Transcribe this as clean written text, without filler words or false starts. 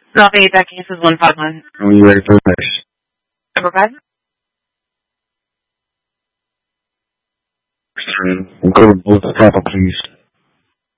Dropping it back, this is 151. Are you ready for the nurse? Number 5? We'll go to both the papa, please.